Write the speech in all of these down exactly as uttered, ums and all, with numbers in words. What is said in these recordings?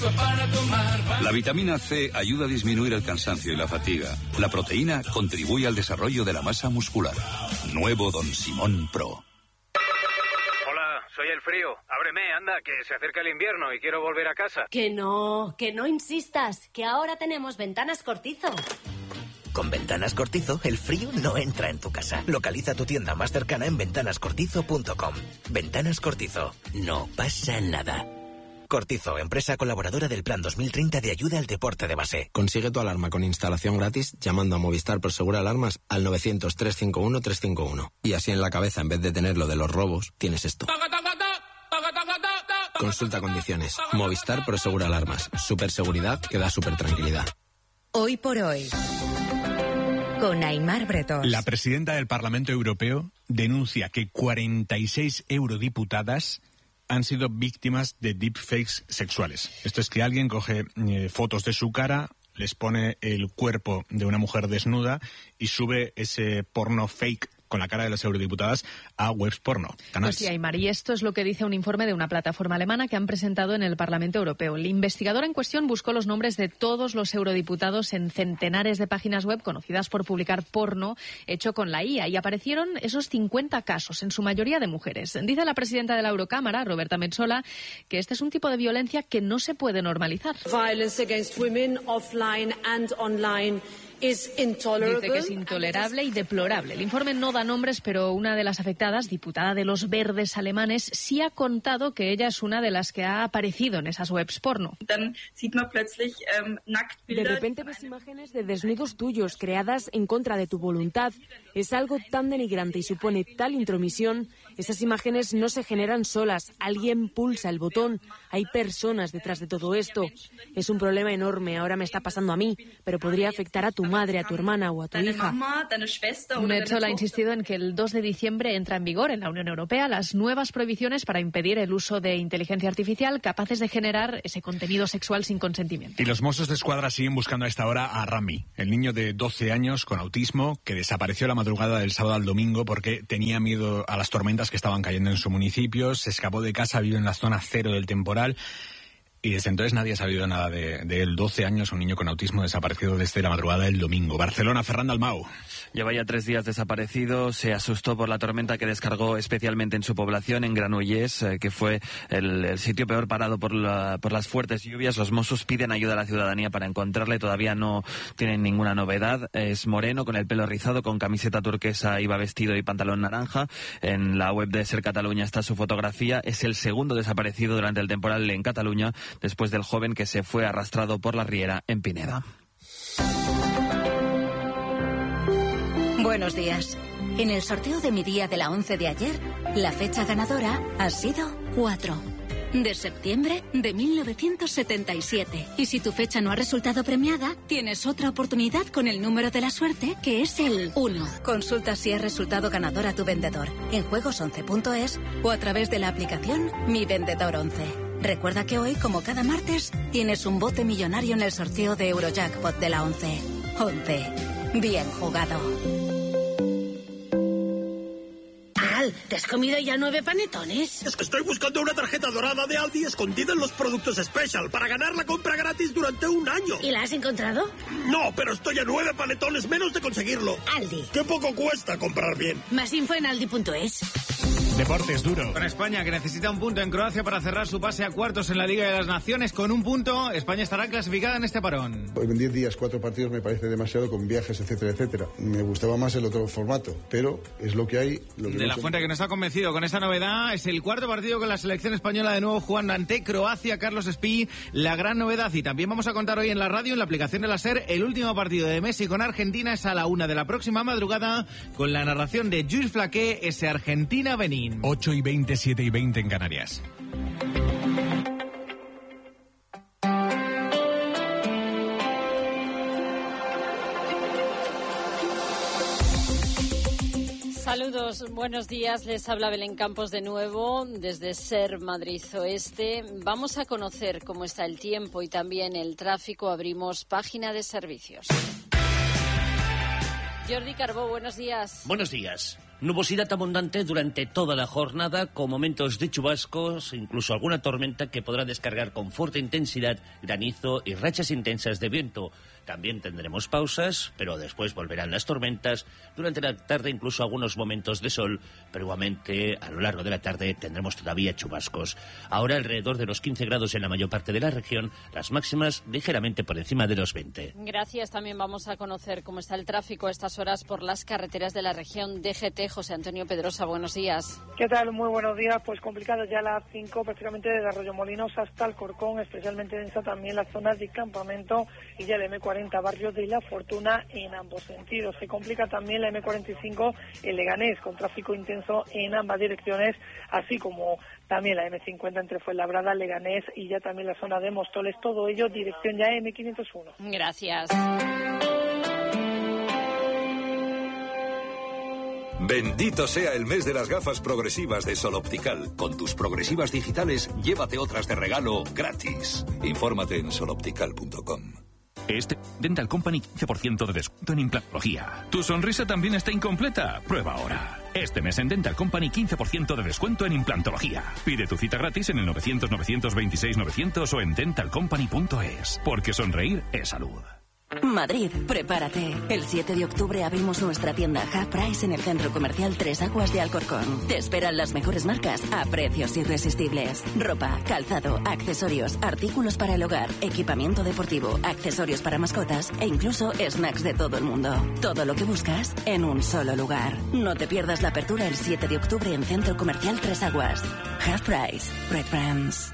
La vitamina C ayuda a disminuir el cansancio y la fatiga. La proteína contribuye al desarrollo de la masa muscular. Nuevo Don Simón Pro. Hola, soy el frío. Ábreme, anda, que se acerca el invierno y quiero volver a casa. Que no, que no insistas, que ahora tenemos Ventanas Cortizo. Con Ventanas Cortizo, el frío no entra en tu casa. Localiza tu tienda más cercana en ventanas cortizo punto com. Ventanas Cortizo. No pasa nada. Cortizo, empresa colaboradora del Plan dos mil treinta de ayuda al deporte de base. Consigue tu alarma con instalación gratis llamando a Movistar Prosegur Alarmas al novecientos, trescientos cincuenta y uno, trescientos cincuenta y uno. Y así en la cabeza, en vez de tener lo de los robos, tienes esto. Consulta condiciones. Movistar Prosegur Alarmas. Superseguridad que da super tranquilidad. Hoy por hoy, con Aimar Bretos. La presidenta del Parlamento Europeo denuncia que cuarenta y seis eurodiputadas han sido víctimas de deepfakes sexuales. Esto es que alguien coge eh, fotos de su cara, les pone el cuerpo de una mujer desnuda y sube ese porno fake con la cara de las eurodiputadas a webs porno. Pues sí, Aymar, y esto es lo que dice un informe de una plataforma alemana que han presentado en el Parlamento Europeo. El investigador en cuestión buscó los nombres de todos los eurodiputados en centenares de páginas web conocidas por publicar porno hecho con la I A y aparecieron esos cincuenta casos, en su mayoría de mujeres. Dice la presidenta de la Eurocámara, Roberta Metsola, que este es un tipo de violencia que no se puede normalizar. Violence against women offline and online. Dice que es intolerable y deplorable. El informe no da nombres, pero una de las afectadas, diputada de los Verdes alemanes, sí ha contado que ella es una de las que ha aparecido en esas webs porno. De repente ves imágenes de desnudos tuyos creadas en contra de tu voluntad. Es algo tan denigrante y supone tal intromisión. Esas imágenes no se generan solas. Alguien pulsa el botón. Hay personas detrás de todo esto. Es un problema enorme. Ahora me está pasando a mí, pero podría afectar a tu madre, a tu hermana o a tu hija. Metsola ha insistido en que el dos de diciembre entra en vigor en la Unión Europea las nuevas prohibiciones para impedir el uso de inteligencia artificial capaces de generar ese contenido sexual sin consentimiento. Y los Mossos de Escuadra siguen buscando a esta hora a Rami, el niño de doce años con autismo que desapareció la madrugada del sábado al domingo porque tenía miedo a las tormentas que estaban cayendo en su municipio, se escapó de casa, vive en la zona cero del temporal. Y desde entonces nadie ha sabido nada de, de él. doce años, un niño con autismo desaparecido desde la madrugada del domingo. Barcelona, Fernando Almau. Lleva ya tres días desaparecido. Se asustó por la tormenta que descargó especialmente en su población, en Granollers, eh, que fue el, el sitio peor parado por, la, por las fuertes lluvias. Los Mossos piden ayuda a la ciudadanía para encontrarle. Todavía no tienen ninguna novedad. Es moreno, con el pelo rizado, con camiseta turquesa, iba vestido y pantalón naranja. En la web de Ser Cataluña está su fotografía. Es el segundo desaparecido durante el temporal en Cataluña, después del joven que se fue arrastrado por la riera en Pineda. Buenos días. En el sorteo de mi día de la once de ayer, la fecha ganadora ha sido cuatro. De septiembre de mil novecientos setenta y siete. Y si tu fecha no ha resultado premiada, tienes otra oportunidad con el número de la suerte, que es el uno. Consulta si es resultado ganador a tu vendedor en juegos once punto es o a través de la aplicación Mi Vendedor once. Recuerda que hoy, como cada martes, tienes un bote millonario en el sorteo de Eurojackpot de la once. once. Bien jugado. Al, ¿te has comido ya nueve panetones? Es que estoy buscando una tarjeta dorada de Aldi escondida en los productos Special para ganar la compra gratis durante un año. ¿Y la has encontrado? No, pero estoy a nueve panetones menos de conseguirlo. Aldi. Qué poco cuesta comprar bien. Más info en aldi punto es. Deportes duro. Con España, que necesita un punto en Croacia para cerrar su pase a cuartos en la Liga de las Naciones. Con un punto, España estará clasificada en este parón. En diez días, cuatro partidos me parece demasiado, con viajes, etcétera, etcétera. Me gustaba más el otro formato, pero es lo que hay. Lo que de no la sé. Fuente, que nos ha convencido con esta novedad, es el cuarto partido con la selección española de nuevo jugando ante Croacia. Carlos Espí, la gran novedad. Y también vamos a contar hoy en la radio, en la aplicación de la SER, el último partido de Messi con Argentina es a la una de la próxima madrugada, con la narración de Jules Flaqué, ese Argentina-Benín. ocho y veinte, siete y veinte en Canarias. Saludos, buenos días, les habla Belén Campos de nuevo desde SER Madrid Oeste. Vamos a conocer cómo está el tiempo y también el tráfico. Abrimos página de servicios. Jordi Carbó, buenos días. Buenos días. Nubosidad abundante durante toda la jornada, con momentos de chubascos, incluso alguna tormenta que podrá descargar con fuerte intensidad, granizo y rachas intensas de viento. También tendremos pausas, pero después volverán las tormentas. Durante la tarde incluso algunos momentos de sol, pero igualmente a lo largo de la tarde tendremos todavía chubascos. Ahora alrededor de los quince grados en la mayor parte de la región, las máximas ligeramente por encima de los veinte. Gracias. También vamos a conocer cómo está el tráfico a estas horas por las carreteras de la región D G T. José Antonio Pedrosa, buenos días. ¿Qué tal? Muy buenos días. Pues complicado ya la A cinco, prácticamente desde Arroyomolinos hasta Alcorcón, especialmente densa también las zonas de Campamento y ya el M cuarenta, barrio de La Fortuna, en ambos sentidos. Se complica también la M cuarenta y cinco en Leganés, con tráfico intenso en ambas direcciones, así como también la M cincuenta entre Fuenlabrada, Leganés y ya también la zona de Móstoles. Todo ello dirección ya M quinientos uno. Gracias. Bendito sea el mes de las gafas progresivas de Sol Optical. Con tus progresivas digitales, llévate otras de regalo gratis. Infórmate en sol optical punto com. Este Dental Company quince por ciento de descuento en implantología. ¿Tu sonrisa también está incompleta? Prueba ahora. Este mes en Dental Company quince por ciento de descuento en implantología. Pide tu cita gratis en el novecientos, novecientos veintiséis, novecientos o en dental company punto es. Porque sonreír es salud. Madrid, prepárate. El siete de octubre abrimos nuestra tienda Half Price en el Centro Comercial Tres Aguas de Alcorcón. Te esperan las mejores marcas a precios irresistibles. Ropa, calzado, accesorios, artículos para el hogar, equipamiento deportivo, accesorios para mascotas e incluso snacks de todo el mundo. Todo lo que buscas en un solo lugar. No te pierdas la apertura el siete de octubre en Centro Comercial Tres Aguas. Half Price. Red Brands.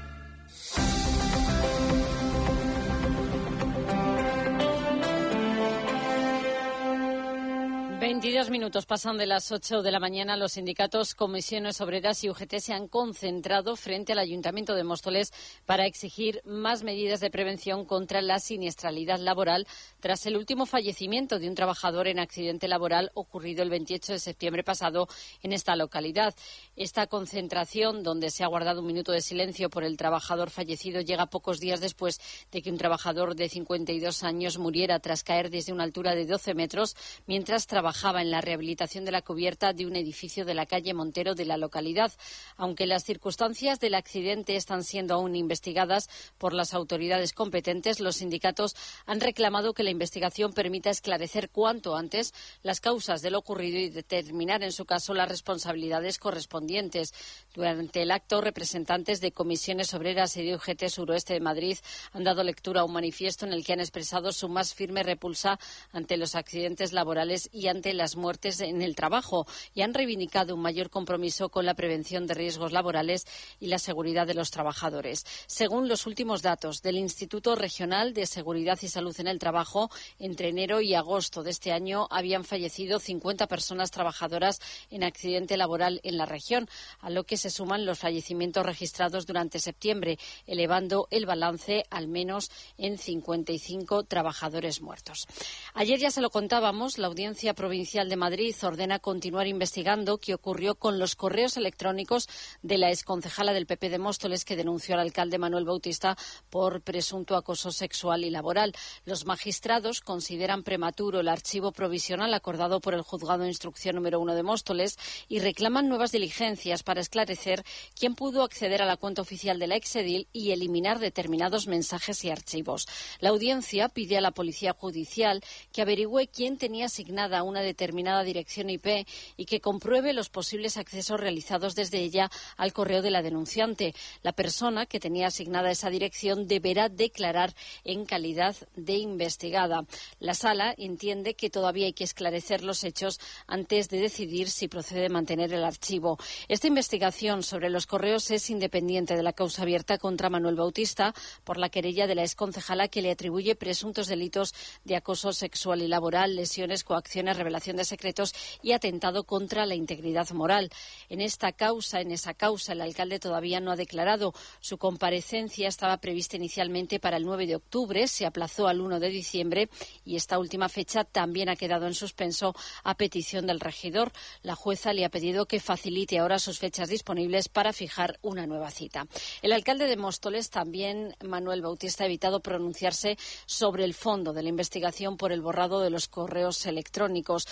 veintidós minutos pasan de las ocho de la mañana. Los sindicatos, comisiones obreras y U G T se han concentrado frente al Ayuntamiento de Móstoles para exigir más medidas de prevención contra la siniestralidad laboral tras el último fallecimiento de un trabajador en accidente laboral ocurrido el veintiocho de septiembre pasado en esta localidad. Esta concentración, donde se ha guardado un minuto de silencio por el trabajador fallecido, llega pocos días después de que un trabajador de cincuenta y dos años muriera tras caer desde una altura de doce metros mientras trabajaba en la rehabilitación de la cubierta de un edificio de la calle Montero de la localidad. Aunque las circunstancias del accidente están siendo aún investigadas por las autoridades competentes, los sindicatos han reclamado que la investigación permita esclarecer cuanto antes las causas de lo ocurrido y determinar, en su caso, las responsabilidades correspondientes. Durante el acto, representantes de comisiones obreras y de U G T Suroeste de Madrid han dado lectura a un manifiesto en el que han expresado su más firme repulsa ante los accidentes laborales y ante las muertes en el trabajo, y han reivindicado un mayor compromiso con la prevención de riesgos laborales y la seguridad de los trabajadores. Según los últimos datos del Instituto Regional de Seguridad y Salud en el Trabajo, entre enero y agosto de este año habían fallecido cincuenta personas trabajadoras en accidente laboral en la región, a lo que se suman los fallecimientos registrados durante septiembre, elevando el balance al menos en cincuenta y cinco trabajadores muertos. Ayer ya se lo contábamos, la Audiencia Provincial de Madrid ordena continuar investigando qué ocurrió con los correos electrónicos de la exconcejala del P P de Móstoles que denunció al alcalde Manuel Bautista por presunto acoso sexual y laboral. Los magistrados consideran prematuro el archivo provisional acordado por el Juzgado de Instrucción número uno de Móstoles y reclaman nuevas diligencias para esclarecer quién pudo acceder a la cuenta oficial de la exedil y eliminar determinados mensajes y archivos. La audiencia pide a la Policía Judicial que averigüe quién tenía asignada una determinada dirección I P y que compruebe los posibles accesos realizados desde ella al correo de la denunciante. La persona que tenía asignada esa dirección deberá declarar en calidad de investigada. La Sala entiende que todavía hay que esclarecer los hechos antes de decidir si procede mantener el archivo. Esta investigación sobre los correos es independiente de la causa abierta contra Manuel Bautista por la querella de la exconcejala que le atribuye presuntos delitos de acoso sexual y laboral, lesiones, coacciones, revelación de secretos y atentado contra la integridad moral. En esta causa, en esa causa, el alcalde todavía no ha declarado. Su comparecencia estaba prevista inicialmente para el nueve de octubre, se aplazó al uno de diciembre y esta última fecha también ha quedado en suspenso a petición del regidor. La jueza le ha pedido que facilite ahora sus fechas disponibles para fijar una nueva cita. El alcalde de Móstoles, también Manuel Bautista, ha evitado pronunciarse sobre el fondo de la investigación por el borrado de los correos electrónicos.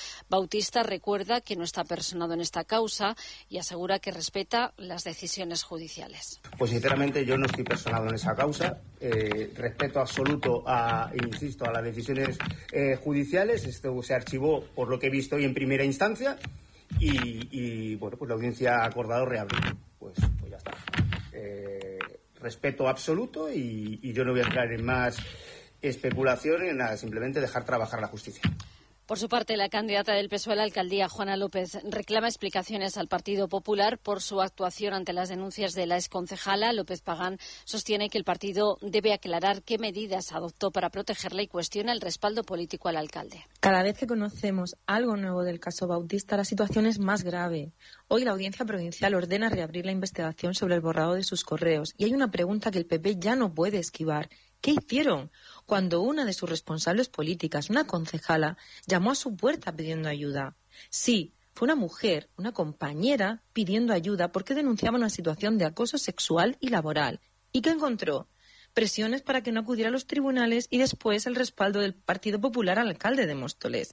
Bautista recuerda que no está personado en esta causa y asegura que respeta las decisiones judiciales. Pues sinceramente yo no estoy personado en esa causa. Eh, respeto absoluto a, insisto, a las decisiones eh, judiciales. Esto se archivó por lo que he visto hoy en primera instancia y, y bueno, pues la audiencia ha acordado reabrir. Pues, pues ya está. Eh, respeto absoluto y, y yo no voy a entrar en más especulación, en nada, simplemente dejar trabajar la justicia. Por su parte, la candidata del P S O E a la alcaldía, Juana López, reclama explicaciones al Partido Popular por su actuación ante las denuncias de la exconcejala. López Pagán sostiene que el partido debe aclarar qué medidas adoptó para protegerla y cuestiona el respaldo político al alcalde. Cada vez que conocemos algo nuevo del caso Bautista, la situación es más grave. Hoy la Audiencia Provincial ordena reabrir la investigación sobre el borrado de sus correos y hay una pregunta que el P P ya no puede esquivar. ¿Qué hicieron cuando una de sus responsables políticas, una concejala, llamó a su puerta pidiendo ayuda? Sí, fue una mujer, una compañera, pidiendo ayuda porque denunciaba una situación de acoso sexual y laboral. ¿Y qué encontró? Presiones para que no acudiera a los tribunales y después el respaldo del Partido Popular al alcalde de Móstoles.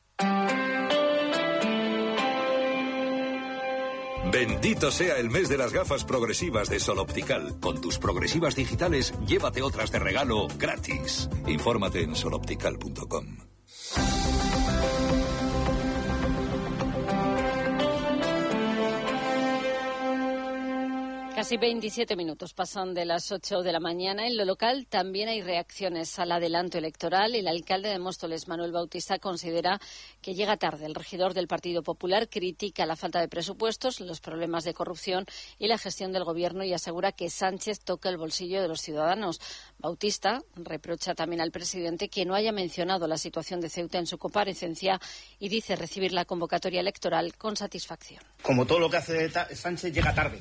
Bendito sea el mes de las gafas progresivas de Sol Optical. Con tus progresivas digitales, llévate otras de regalo gratis. Infórmate en sol optical punto com. Casi veintisiete minutos pasan de las ocho de la mañana. En lo local también hay reacciones al adelanto electoral. El alcalde de Móstoles, Manuel Bautista, considera que llega tarde. El regidor del Partido Popular critica la falta de presupuestos, los problemas de corrupción y la gestión del gobierno y asegura que Sánchez toca el bolsillo de los ciudadanos. Bautista reprocha también al presidente que no haya mencionado la situación de Ceuta en su comparecencia y dice recibir la convocatoria electoral con satisfacción. Como todo lo que hace Sánchez, llega tarde.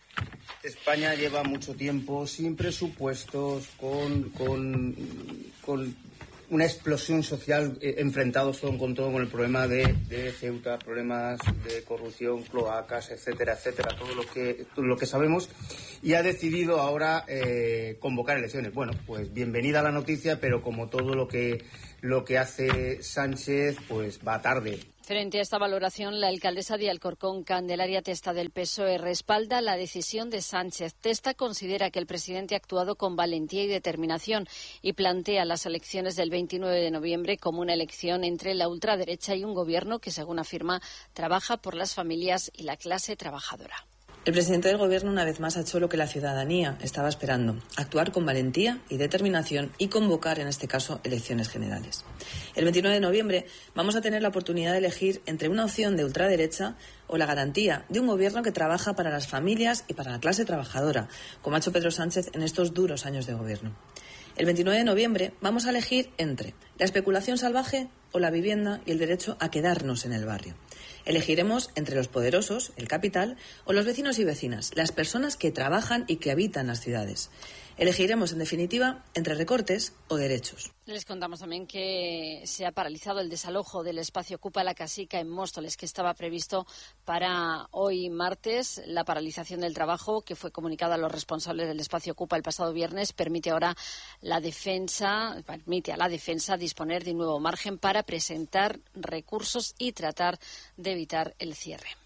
España lleva mucho tiempo sin presupuestos, con, con, con una explosión social, eh, enfrentados todo con todo con el problema de, de Ceuta, problemas de corrupción, cloacas, etcétera, etcétera, todo lo que, todo lo que sabemos, y ha decidido ahora eh, convocar elecciones. Bueno, pues bienvenida la noticia, pero como todo lo que, lo que hace Sánchez, pues va tarde. Frente a esta valoración, la alcaldesa de Alcorcón, Candelaria Testa, del P S O E, respalda la decisión de Sánchez. Testa considera que el presidente ha actuado con valentía y determinación y plantea las elecciones del veintinueve de noviembre como una elección entre la ultraderecha y un gobierno que, según afirma, trabaja por las familias y la clase trabajadora. El presidente del Gobierno una vez más ha hecho lo que la ciudadanía estaba esperando, actuar con valentía y determinación y convocar, en este caso, elecciones generales. El veintinueve de noviembre vamos a tener la oportunidad de elegir entre una opción de ultraderecha o la garantía de un Gobierno que trabaja para las familias y para la clase trabajadora, como ha hecho Pedro Sánchez en estos duros años de Gobierno. El veintinueve de noviembre vamos a elegir entre la especulación salvaje o la vivienda y el derecho a quedarnos en el barrio. Elegiremos entre los poderosos, el capital, o los vecinos y vecinas, las personas que trabajan y que habitan las ciudades. Elegiremos, en definitiva, entre recortes o derechos. Les contamos también que se ha paralizado el desalojo del espacio Ocupa la Casica en Móstoles, que estaba previsto para hoy martes. La paralización del trabajo, que fue comunicada a los responsables del espacio Ocupa el pasado viernes, permite ahora la defensa, permite a la defensa disponer de un nuevo margen para presentar recursos y tratar de evitar el cierre.